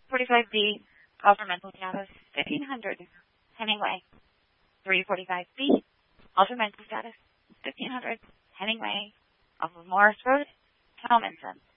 45B, call for mental status, 1500, Hemingway. 345B, call for mental status, 1500, Hemingway, off of Morris Road, Talminson.